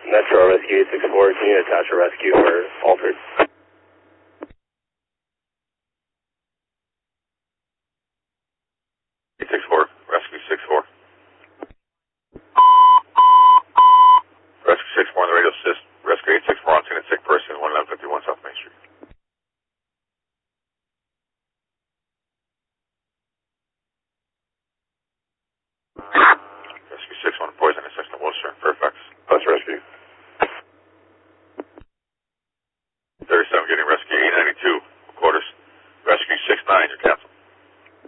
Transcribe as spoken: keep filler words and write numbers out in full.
Metro Rescue eight six four, can you attach a rescue for Altered?